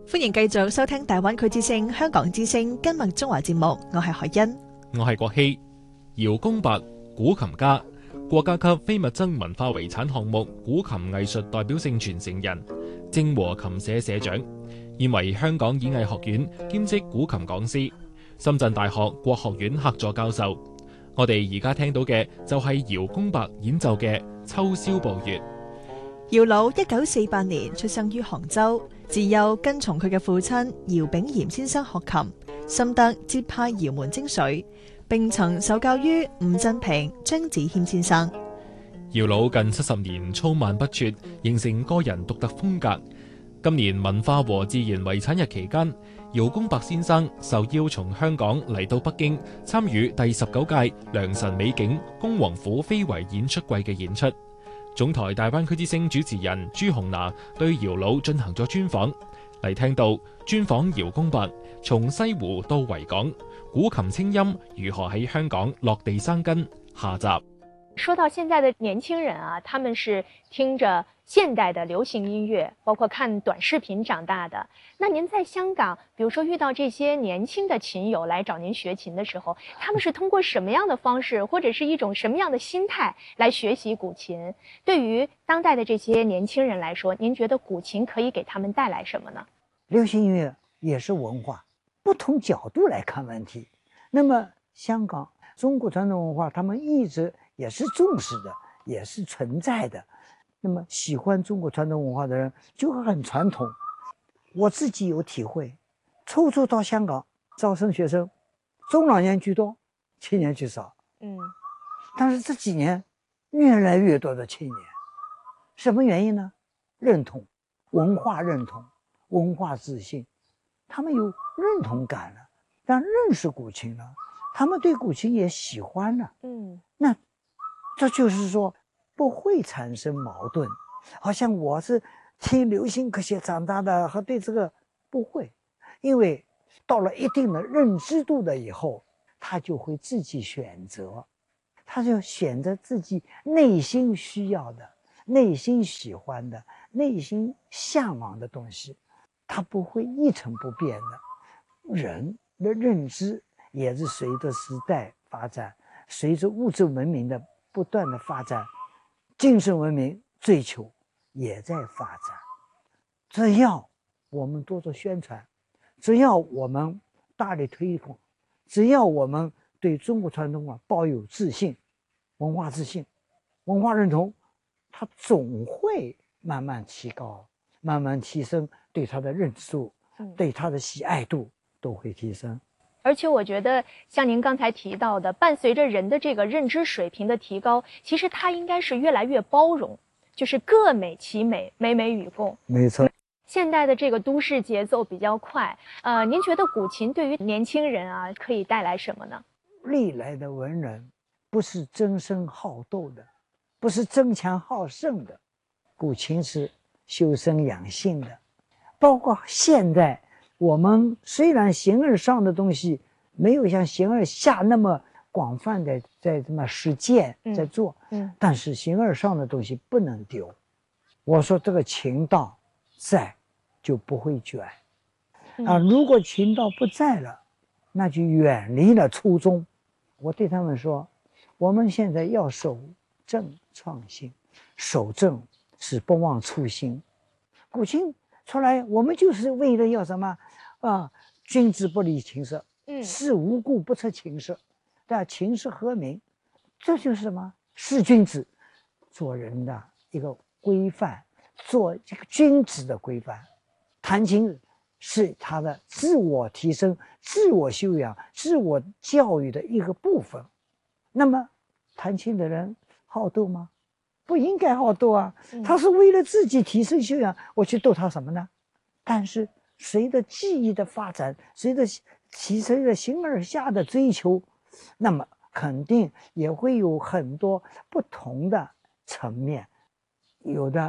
歡迎繼續收聽大灣區之聲香港之聲今日中華節目，我係海欣， 我係國希。姚公伯，古琴家，國家級非物質文化遺產項目古琴藝術代表性傳承人，正和琴社社長，現為香港演藝學院兼職古琴講師，深圳大學國學院客座教授。我哋而家聽到嘅就係姚公伯演奏嘅《秋宵步月》。 姚老1948年出生於杭州，自幼跟從佢嘅父親姚炳炎先生學琴，深得節拍姚門精髓，並曾受教於吳振平、張子謙先生。 姚老近70年操漫不絕，形成個人獨特風格。今年文化和自然遺產日期間，姚公伯先生受邀從香港嚟到北京參與第19屆良辰美景恭王府非遺演出季嘅演出。總台大灣區之聲主持人朱紅娜對姚老進行咗專訪，嚟聽到專訪姚公伯從西湖到維港，古琴清音如何喺香港落地生根。下集說到現在的年輕人啊，他們是聽着現代的流行音樂，包括看短視頻長大的。那您在香港，比如說遇到這些年輕的琴友來找您學琴的時候，他們是通過什麼樣的方式，或者是一種什麼樣的心態來學習古琴？對於當代的這些年輕人來說，您覺得古琴可以給他們帶來什麼呢？ 流行音樂也是文化，不同角度來看問題。那麼香港中國傳統文化，他們一直也是重視的，也是存在的。那麼喜歡中國傳統文化的人就很傳統。我自己有體會，初初到香港招生學生，中老年居多，青年居少。但是這幾年越來越多的青年，什麼原因呢？認同，文化認同，文化自信，他們有認同感了，但認識古琴了，他們對古琴也喜歡了。那這就是說不會產生矛盾，好像我是聽流行歌曲長大的，和對這個不會，因為到了一定的認知度的以後，他就會自己選擇，他就選擇自己內心需要的、內心喜歡的、內心向往的東西，他不會一成不變的。人的認知也是隨着時代發展，隨着物質文明的不斷的發展，精神文明追求也在發展。只要我們多做宣傳，只要我們大力推廣，只要我們對中國傳統文化抱有自信、文化自信、文化認同，它總會慢慢提高，慢慢提升，對它的認知度、對它的喜愛度都會提升。 而且我覺得像您剛才提到的，伴隨着人的這個認知水平的提高，其實它應該是越來越包容，就是各美其美，美美與共。 沒錯。 現代的這個都市節奏比較快，您覺得古琴對於年輕人啊可以帶來什麼呢？ 歷來的文人不是爭勝好鬥的，不是爭強好勝的，古琴是修身養性的。包括現在我們雖然形而上的東西沒有像形而下那麼廣泛的在這麼實踐在做，但是形而上的東西不能丟。我說這個琴道在就不會捲啊，如果琴道不在了，那就遠離了初衷。我對他們說，我們現在要守正創新，守正是不忘初心。古琴出來，我們就是為了要什麼啊？君子不離琴瑟，事無故不出琴瑟，但琴瑟和鳴，這就是什麼？是君子做人的一個規範，做這個君子的規範。彈琴是他的自我提升、自我修養、自我教育的一個部分。那麼彈琴的人好鬥嗎？不應該好鬥啊，他是為了自己提升修養，我去鬥他什麼呢？但是隨着技藝的發展，隨着形而下的追求，那麼肯定也會有很多不同的層面，有的